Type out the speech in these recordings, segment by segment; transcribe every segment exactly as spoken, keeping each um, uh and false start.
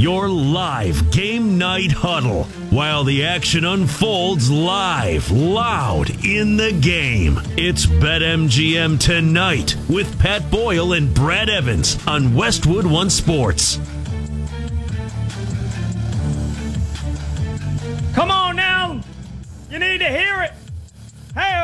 your live game night huddle, while the action unfolds live, loud in the game. It's BetMGM Tonight with Pat Boyle and Brad Evans on Westwood One Sports. Come on now. You need to hear it. Hey,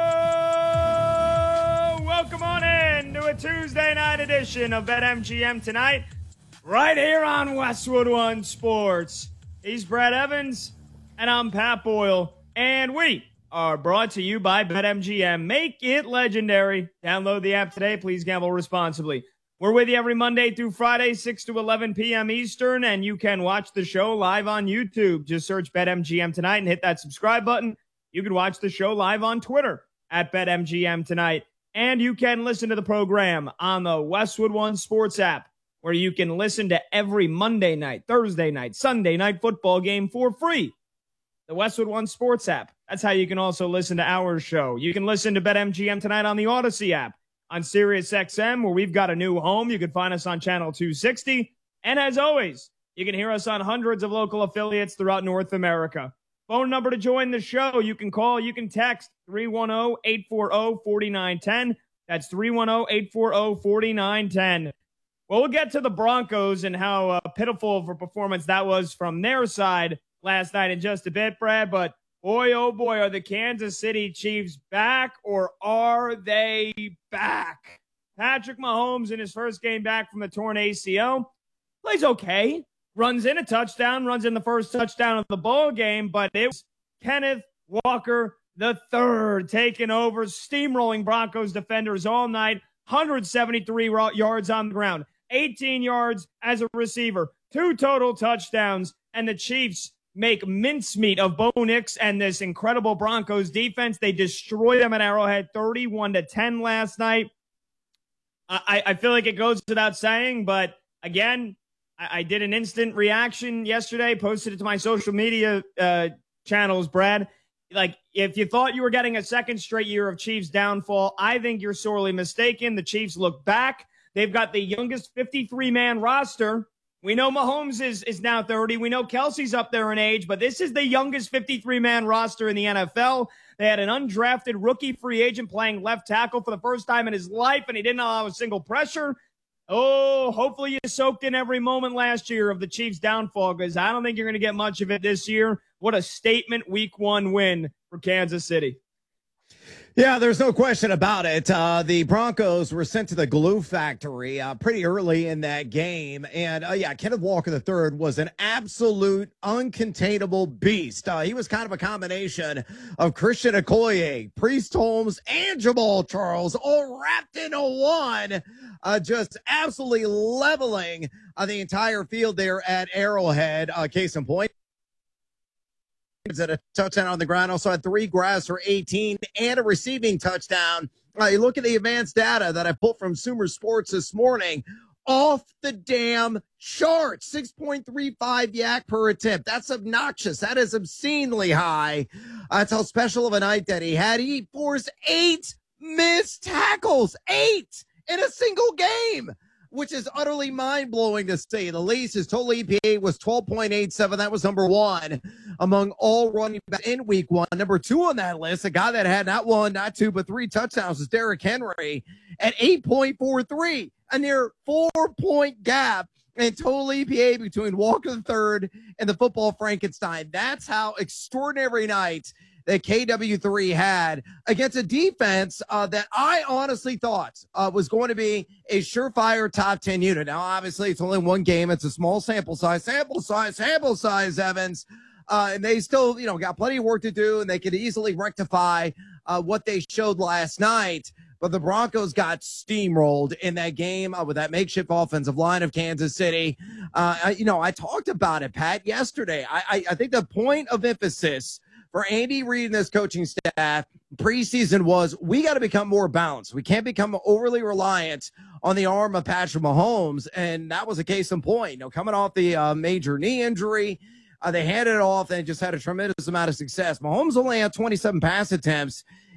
welcome on in to a Tuesday night edition of BetMGM Tonight, right here on Westwood One Sports. He's Brad Evans, and I'm Pat Boyle, and we are brought to you by BetMGM. Make it legendary. Download the app today. Please gamble responsibly. We're with you every Monday through Friday, six to eleven p.m. Eastern, and you can watch the show live on YouTube. Just search BetMGM Tonight and hit that subscribe button. You can watch the show live on Twitter at BetMGM Tonight, and you can listen to the program on the Westwood One Sports app, where you can listen to every Monday night, Thursday night, Sunday night football game for free. The Westwood One Sports app. That's how you can also listen to our show. You can listen to BetMGM Tonight on the Odyssey app, on SiriusXM, where we've got a new home. You can find us on Channel two sixty. And as always, you can hear us on hundreds of local affiliates throughout North America. Phone number to join the show. You can call, you can text three one zero, eight four zero, four nine one zero. That's three one zero, eight four zero, four nine one zero. Well, we'll get to the Broncos and how uh, pitiful of a performance that was from their side last night in just a bit, Brad. But boy, oh boy, are the Kansas City Chiefs back, or are they back? Patrick Mahomes in his first game back from the torn A C L plays okay. Runs in a touchdown, runs in the first touchdown of the ball game, but it was Kenneth Walker the third taking over, steamrolling Broncos defenders all night, one hundred seventy-three yards on the ground, eighteen yards as a receiver, two total touchdowns, and the Chiefs make mincemeat of Bo Nix and this incredible Broncos defense. They destroy them at Arrowhead thirty-one to ten last night. I, I feel like it goes without saying, but again, I, I did an instant reaction yesterday, posted it to my social media uh, channels, Brad. Like, if you thought you were getting a second straight year of Chiefs downfall, I think you're sorely mistaken. The Chiefs look back. They've got the youngest fifty-three man roster. We know Mahomes is, is now thirty. We know Kelsey's up there in age, but this is the youngest fifty-three man roster in the N F L. They had an undrafted rookie free agent playing left tackle for the first time in his life, and he didn't allow a single pressure. Oh, hopefully you soaked in every moment last year of the Chiefs' downfall, because I don't think you're going to get much of it this year. What a statement week one win for Kansas City. Yeah, there's no question about it. Uh, the Broncos were sent to the glue factory uh, pretty early in that game. And, uh, yeah, Kenneth Walker the third was an absolute uncontainable beast. Uh, he was kind of a combination of Christian Okoye, Priest Holmes, and Jamal Charles all wrapped into one, uh, just absolutely leveling uh, the entire field there at Arrowhead. Uh, case in point, at a touchdown on the ground, also had three grabs for eighteen and a receiving touchdown. Uh, you look at the advanced data that I pulled from Sumer Sports this morning, off the damn chart, six point three five yak per attempt. That's obnoxious. That is obscenely high. Uh, that's how special of a night that he had. He forced eight missed tackles, eight in a single game, which is utterly mind-blowing to say the least. His total E P A was twelve point eight seven. That was number one among all running backs in week one. Number two on that list, a guy that had not one, not two, but three touchdowns, was Derrick Henry at eight point four three, a near four-point gap in total E P A between Walker the third and the football Frankenstein. That's how extraordinary night that K W three had against a defense uh, that I honestly thought uh, was going to be a surefire top ten unit. Now, obviously, it's only one game. It's a small sample size, sample size, sample size, Evans. Uh, and they still, you know, got plenty of work to do, and they could easily rectify uh, what they showed last night. But the Broncos got steamrolled in that game uh, with that makeshift offensive line of Kansas City. Uh, I, you know, I talked about it, Pat, yesterday. I, I, I think the point of emphasis for Andy Reid and this coaching staff preseason was we got to become more balanced. We can't become overly reliant on the arm of Patrick Mahomes, and that was a case in point. You know, coming off the uh, major knee injury, uh, they handed it off and just had a tremendous amount of success. Mahomes only had twenty-seven pass attempts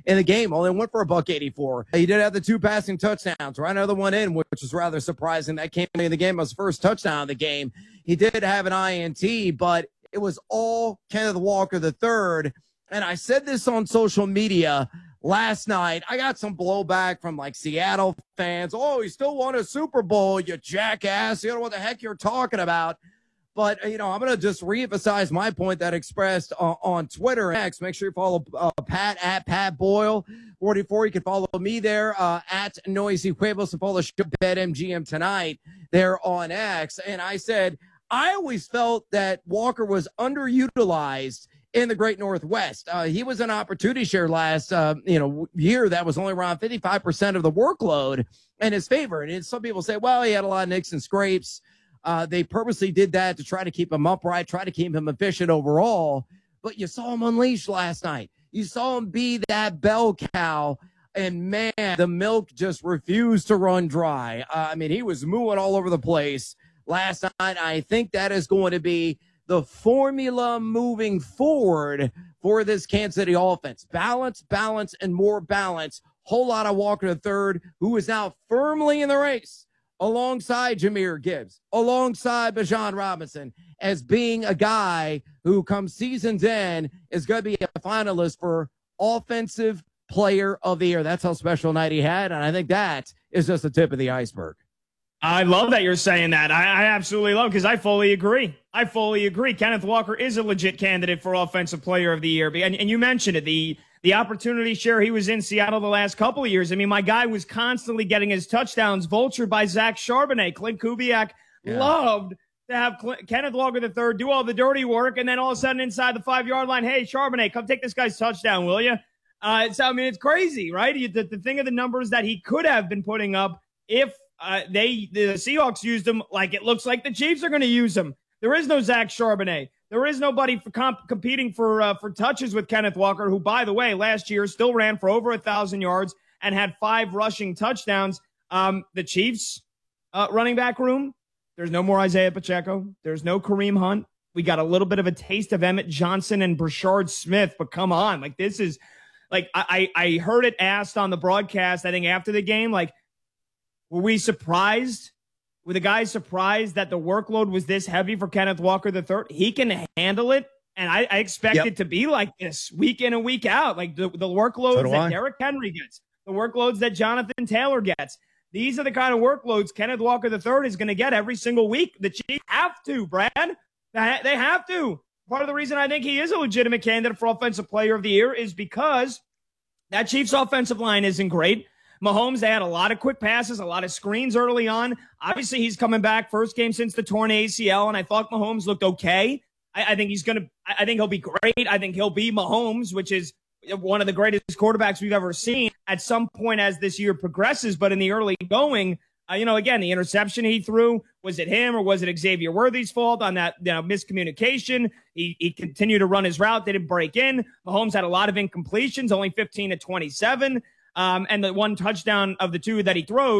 in the game. Only went for a buck eighty-four. He did have the two passing touchdowns, right? Another one in, which was rather surprising. That came in the game. It was his first touchdown of the game. He did have an I N T, but it was all Kenneth Walker the third. And I said this on social media last night. I got some blowback from like Seattle fans. Oh, he still won a Super Bowl, you jackass. You don't know what the heck you're talking about. But, you know, I'm going to just reemphasize my point that I expressed uh, on Twitter. X. Make sure you follow uh, Pat at Pat Boyle forty-four. You can follow me there uh, at Noisy Huevos and follow BetMGM Tonight there on X. And I said, I always felt that Walker was underutilized in the Great Northwest. Uh, he was an opportunity share last, uh, you know, year that was only around fifty-five percent of the workload in his favor. And some people say, well, he had a lot of nicks and scrapes. Uh, they purposely did that to try to keep him upright, try to keep him efficient overall. But you saw him unleashed last night. You saw him be that bell cow. And, man, the milk just refused to run dry. Uh, I mean, he was mooing all over the place last night. I think that is going to be the formula moving forward for this Kansas City offense. Balance, balance, and more balance. Whole lot of Walker the third, who is now firmly in the race alongside Jahmyr Gibbs, alongside Bijan Robinson, as being a guy who, come season's end, is going to be a finalist for Offensive Player of the Year. That's how special a night he had, and I think that is just the tip of the iceberg. I love that you're saying that. I, I absolutely love it because I fully agree. I fully agree. Kenneth Walker is a legit candidate for Offensive Player of the Year. And, and you mentioned it, the the opportunity share he was in Seattle the last couple of years. I mean, my guy was constantly getting his touchdowns vultured by Zach Charbonnet. Clint Kubiak yeah. loved to have Clint, Kenneth Walker the third do all the dirty work, and then all of a sudden inside the five-yard line, hey, Charbonnet, come take this guy's touchdown, will you? Uh, so, I mean, it's crazy, right? The, the thing of the numbers that he could have been putting up if Uh, they the Seahawks used him like it looks like the Chiefs are going to use him. There is no Zach Charbonnet. There is nobody for comp- competing for uh, for touches with Kenneth Walker, who, by the way, last year still ran for over a thousand yards and had five rushing touchdowns. Um, the Chiefs uh, running back room. There's no more Isaiah Pacheco. There's no Kareem Hunt. We got a little bit of a taste of Emmett Johnson and Brashard Smith, but come on, like this is like I I, I heard it asked on the broadcast. I think after the game, like. Were we surprised? Were the guys surprised that the workload was this heavy for Kenneth Walker the third? He can handle it, and I, I expect yep. it to be like this week in and week out. Like the, the workloads so that I. Derrick Henry gets, the workloads that Jonathan Taylor gets. These are the kind of workloads Kenneth Walker the third is going to get every single week. The Chiefs have to, Brad. They have to. Part of the reason I think he is a legitimate candidate for Offensive Player of the Year is because that Chiefs offensive line isn't great. Mahomes, they had a lot of quick passes, a lot of screens early on. Obviously, he's coming back, first game since the torn A C L, and I thought Mahomes looked okay. I, I think he's going to – I think he'll be great. I think he'll be Mahomes, which is one of the greatest quarterbacks we've ever seen at some point as this year progresses. But in the early going, uh, you know, again, the interception he threw, was it him or was it Xavier Worthy's fault on that you know, miscommunication? He, he continued to run his route, didn't break in. Mahomes had a lot of incompletions, only fifteen to twenty-seven. Um, and the one touchdown of the two that he throws